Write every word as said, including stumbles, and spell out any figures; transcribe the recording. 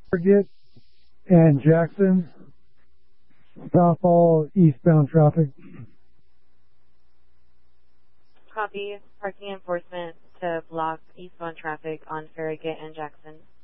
Farragut and Jackson. Stop all eastbound traffic. Copy. Parking enforcement to block eastbound traffic on Farragut and Jackson.